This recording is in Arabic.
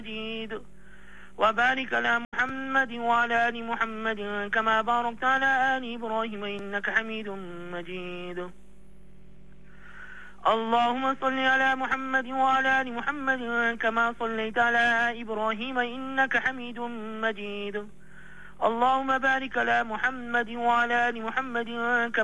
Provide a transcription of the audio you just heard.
مجيد وبارك على محمد وعلى آل محمد كما باركت على آل إبراهيم إنك حميد مجيد اللهم صل على محمد وعلى آل محمد كما صليت على إبراهيم إنك حميد مجيد اللهم بارك على محمد وعلى آل محمد كما